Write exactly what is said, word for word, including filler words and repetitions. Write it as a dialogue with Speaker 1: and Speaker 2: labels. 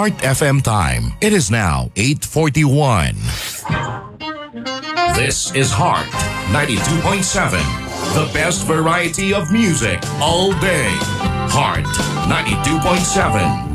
Speaker 1: Heart F M time. It is now eight forty-one. This is Heart ninety-two point seven. The best variety of music all day. Heart ninety-two point seven.